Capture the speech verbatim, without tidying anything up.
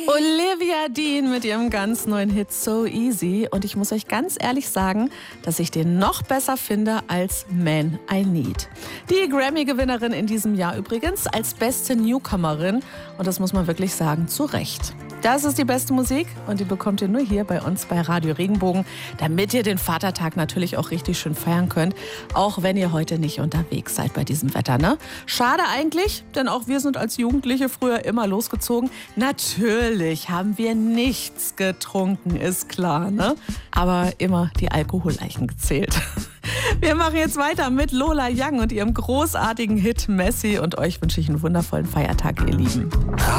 Olivia Dean mit ihrem ganz neuen Hit So Easy. Und ich muss euch ganz ehrlich sagen, dass ich den noch besser finde als Man I Need. Die Grammy-Gewinnerin in diesem Jahr übrigens als beste Newcomerin. Und das muss man wirklich sagen, zu Recht. Das ist die beste Musik und die bekommt ihr nur hier bei uns bei Radio Regenbogen, damit ihr den Vatertag natürlich auch richtig schön feiern könnt, auch wenn ihr heute nicht unterwegs seid bei diesem Wetter, ne? Schade eigentlich, denn auch wir sind als Jugendliche früher immer losgezogen. Natürlich haben wir nichts getrunken, ist klar, ne? Aber immer die Alkoholeichen gezählt. Wir machen jetzt weiter mit Lola Young und ihrem großartigen Hit Messi und euch wünsche ich einen wundervollen Feiertag, ihr Lieben.